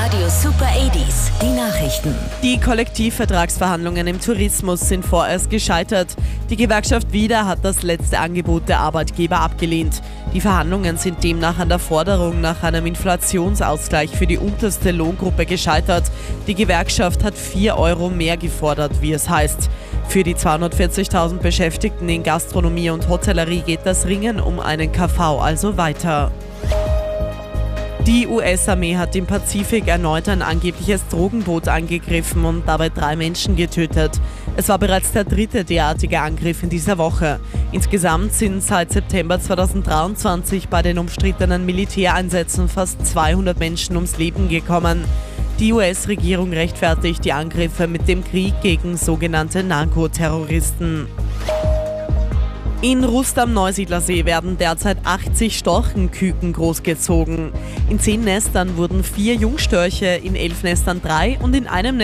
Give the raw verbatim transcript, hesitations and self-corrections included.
Radio Super achtziger, die Nachrichten. Die Kollektivvertragsverhandlungen im Tourismus sind vorerst gescheitert. Die Gewerkschaft Vida hat das letzte Angebot der Arbeitgeber abgelehnt. Die Verhandlungen sind demnach an der Forderung nach einem Inflationsausgleich für die unterste Lohngruppe gescheitert. Die Gewerkschaft hat vier Euro mehr gefordert, wie es heißt. Für die zweihundertvierzigtausend Beschäftigten in Gastronomie und Hotellerie geht das Ringen um einen K V also weiter. Die U S-Armee hat im Pazifik erneut ein angebliches Drogenboot angegriffen und dabei drei Menschen getötet. Es war bereits der dritte derartige Angriff in dieser Woche. Insgesamt sind seit September zweitausenddreiundzwanzig bei den umstrittenen Militäreinsätzen fast zweihundert Menschen ums Leben gekommen. Die U S-Regierung rechtfertigt die Angriffe mit dem Krieg gegen sogenannte Narkoterroristen. In Rust am Neusiedlersee werden derzeit achtzig Storchenküken großgezogen. In zehn Nestern wurden vier Jungstörche, in elf Nestern drei und in einem